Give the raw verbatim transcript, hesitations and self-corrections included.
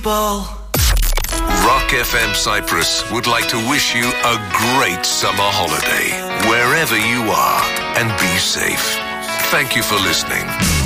Ball. Rock F M Cyprus would like to wish you a great summer holiday, wherever you are, and be safe. Thank you for listening.